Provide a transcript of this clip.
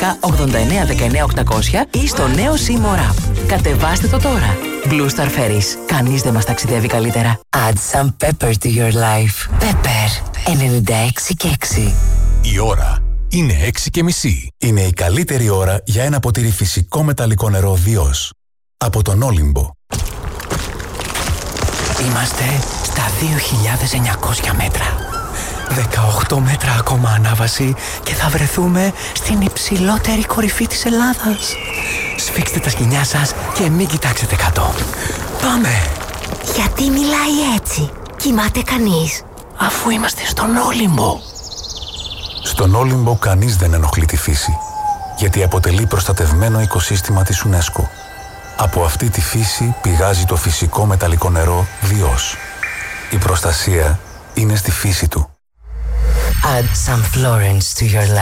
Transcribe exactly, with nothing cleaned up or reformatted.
ογδόντα εννέα δεκαεννέα οκτακόσια ή στο νέο Seymour App. Κατεβάστε το τώρα. Blue Star Ferries. Κανείς δεν μας ταξιδεύει καλύτερα. Add some pepper to your life. Pepper ενενήντα έξι και έξι. Η ώρα είναι έξι και μισή. Είναι η καλύτερη ώρα για ένα ποτήρι φυσικό μεταλλικό νερό Διός. Από τον Όλυμπο. Είμαστε στα δύο χιλιάδες εννιακόσια μέτρα. δεκαοκτώ μέτρα ακόμα ανάβαση και θα βρεθούμε στην υψηλότερη κορυφή της Ελλάδας. Σφίξτε τα σκοινιά σας και μην κοιτάξετε κάτω. Πάμε! Γιατί μιλάει έτσι? Κοιμάται κανείς? Αφού είμαστε στον Όλυμπο. Στον Όλυμπο κανείς δεν ενοχλεί τη φύση, γιατί αποτελεί προστατευμένο οικοσύστημα της UNESCO. Από αυτή τη φύση πηγάζει το φυσικό μεταλλικό νερό Διός. Η προστασία είναι στη φύση του. Add some Florence to your life.